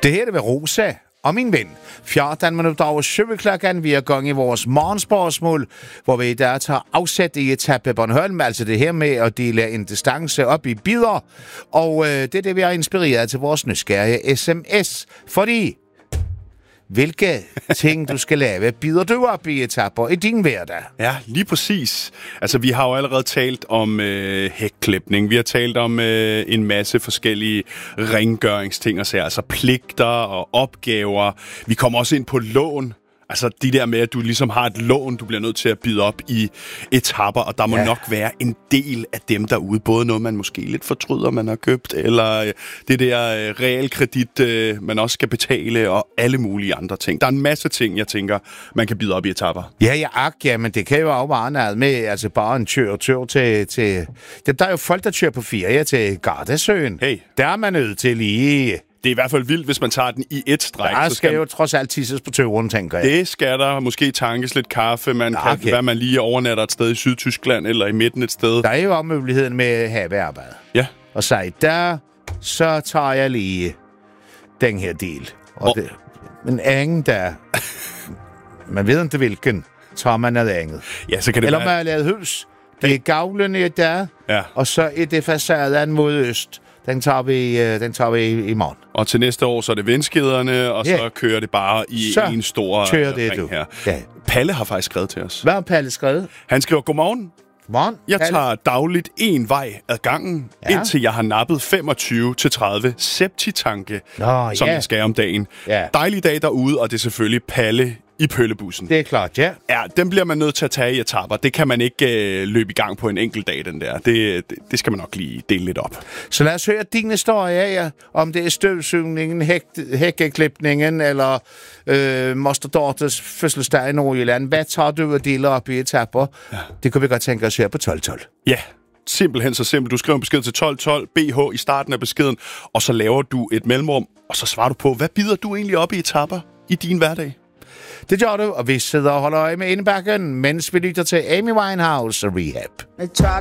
Det her er ved Rosa og min ven. 14 minutter over 7 klokken. Vi er gang i vores morgenspørgsmål, hvor vi i dag tager afsæt i etape Bornholm. Altså det her med at dele en distance op i bidder. Og det er det, vi har inspireret til vores nysgerrige sms. Fordi hvilke ting du skal lave, bider du op i etapper i din hverdag? Ja, lige præcis. Altså, vi har jo allerede talt om hækklipning. Vi har talt om en masse forskellige rengøringsting, altså pligter og opgaver. Vi kommer også ind på lån. Altså de der med, at du ligesom har et lån, du bliver nødt til at byde op i etapper, og der må nok være en del af dem derude. Både noget, man måske lidt fortryder, man har købt, eller det der realkredit, man også skal betale, og alle mulige andre ting. Der er en masse ting, jeg tænker, man kan byde op i etapper. Ja, men det kan jo også være noget med, altså bare en tur til... Der er jo folk, der kører på ferie til Gardasøen. Hey. Der er man nødt til lige... Det er i hvert fald vildt, hvis man tager den i et stræk. Der skal jo trods alt tisses på tøveren, tænker jeg. Det skal der. Måske tankes lidt kaffe. Man kan være, man lige overnatter et sted i Sydtyskland eller i midten et sted. Der er jo også muligheden med at have arbejde. Ja. Og så tager jeg lige den her del. Men anden der... man ved ikke hvilken. Tager man noget andet. Ja, så kan det eller være... man har lavet hus. Det er gavlen der. Ja. Og så er det facaden mod øst. Den tager vi i morgen. Og til næste år, så er det vindskederne, og så kører det bare i en stor ring her. Ja. Palle har faktisk skrevet til os. Hvad har Palle skrevet? Han skriver, godmorgen. Morgen, jeg tager dagligt en vej ad gangen, indtil jeg har nappet 25-30 septitanke, som jeg skal om dagen. Ja. Dejlig dag derude, og det er selvfølgelig Palle i pøllebussen. Det er klart, ja. Ja, den bliver man nødt til at tage i etapper. Det kan man ikke løbe i gang på en enkelt dag, den der. Det skal man nok lige dele lidt op. Så lad os høre din historie af, om det er støvsugningen, hækkeklipningen eller Moster Dortes fødselsdag i Nordjylland. Hvad tager du og deler op i etapper? Ja. Det kunne vi godt tænke os her på 1212. Ja, simpelthen så simpelt. Du skriver en besked til 1212 BH i starten af beskeden, og så laver du et mellemrum, og så svarer du på, hvad bider du egentlig op i etapper i din hverdag? Det gør du, og vi sidder og holder øje med indbakken, mens vi lytter til Amy Winehouse og Rehab.